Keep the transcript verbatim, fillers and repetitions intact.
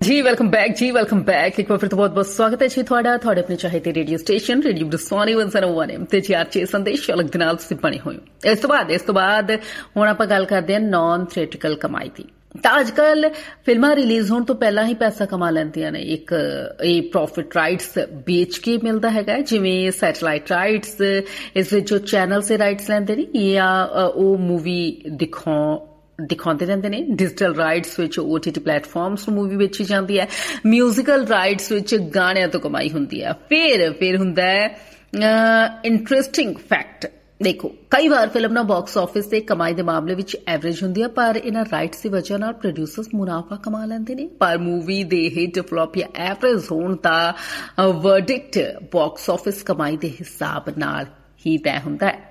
जी welcome back जी welcome back एक बार फिर तो बहुत बहुत स्वागत है जी ਤੁਹਾਡਾ ਤੁਹਾਡੇ ਆਪਣੇ ਚਾਹਤੇ ਰੇਡੀਓ ਸਟੇਸ਼ਨ ਰੇਡੀਓ ਬਰਸਾਨੀ ਇੱਕ ਸੌ ਇੱਕ ਤੇ ਜੀ ਆਰਚੇ ਸੰਦੇਸ਼ ਅਲੱਗ ਦੇ ਨਾਲ ਤੁਸੀਂ ਬਣੇ ਹੋਏ ਹੋ। ਇਸ ਤੋਂ ਬਾਅਦ ਇਸ ਤੋਂ ਬਾਅਦ ਹੁਣ ਆਪਾਂ ਗੱਲ ਕਰਦੇ ਹਾਂ ਨਾਨ ਥੀਏਟਰਕਲ ਕਮਾਈ ਦੀ। ਤਾਂ ਅੱਜ ਕੱਲ ਫਿਲਮਾਂ ਰਿਲੀਜ਼ ਹੋਣ ਤੋਂ ਪਹਿਲਾਂ ਹੀ ਪੈਸਾ ਕਮਾ ਲੈਂਦੀਆਂ ਨੇ। ਇੱਕ ਇਹ ਪ੍ਰੋਫਿਟ ਰਾਈਟਸ ਵੇਚ ਕੇ ਮਿਲਦਾ ਹੈਗਾ, ਜਿਵੇਂ ਸੈਟੇਲਾਈਟ ਰਾਈਟਸ ਇਸ ਵਿੱਚ ਜੋ ਚੈਨਲ ਸੇ ਰਾਈਟਸ ਲੈਂਦੇ ਨੇ ਜਾਂ ਉਹ ਮੂਵੀ ਦਿਖਾਉ ਦਿਖਾਉਂਦੇ ਰਹਿੰਦੇ ਨੇ। ਡਿਜੀਟਲ ਰਾਈਟਸ ਵਿੱਚ ਓਟੀਟੀ ਪਲੇਟਫਾਰਮਸ ਨੂੰ ਮੂਵੀ ਵੇਚੀ ਜਾਂਦੀ ਹੈ। ਮਿਊਜ਼ੀਕਲ ਰਾਈਟਸ ਵਿੱਚ ਗਾਣਿਆਂ ਤੋਂ ਕਮਾਈ ਹੁੰਦੀ ਹੈ। ਫਿਰ ਫਿਰ ਹੁੰਦਾ ਹੈ ਇੰਟਰਸਟਿੰਗ ਫੈਕਟ। ਦੇਖੋ, ਕਈ ਵਾਰ ਫਿਲਮ ਨਾ ਬਾਕਸ ਆਫਿਸ ਤੇ ਕਮਾਈ ਦੇ ਮਾਮਲੇ ਵਿੱਚ ਐਵਰੇਜ ਹੁੰਦੀ ਹੈ, ਪਰ ਇਹਨਾਂ ਰਾਈਟਸ ਦੀ ਵਜ੍ਹਾ ਨਾਲ ਪ੍ਰੋਡਿਊਸਰਸ ਮੁਨਾਫਾ ਕਮਾ ਲੈਂਦੇ ਨੇ। ਪਰ ਮੂਵੀ ਦੇ ਹਿੱਟ ਫਲॉप ਜਾਂ ਐਵਰੇਜ ਹੋਣ ਦਾ ਵਰਡਿਕਟ ਬਾਕਸ ਆਫਿਸ ਕਮਾਈ ਦੇ ਹਿਸਾਬ ਨਾਲ ਹੀ ਤੈਅ ਹੁੰਦਾ ਹੈ।